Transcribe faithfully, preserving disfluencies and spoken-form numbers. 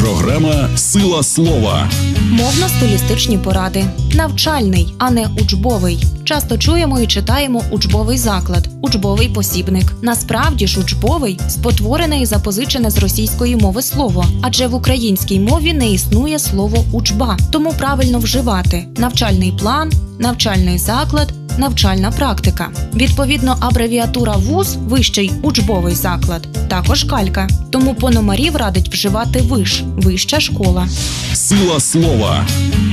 Програма «Сила слова». Мовно-стилістичні поради. Навчальний, а не учбовий. Часто чуємо і читаємо учбовий заклад, учбовий посібник. Насправді ж учбовий – спотворене і запозичене з російської мови слово, адже в українській мові не існує слово «учба». Тому правильно вживати навчальний план, навчальний заклад, навчальна практика. Відповідно, абревіатура вуз – вищий учбовий заклад, також калька. Тому Пономарів радить вживати виш – вища школа. Сила слова.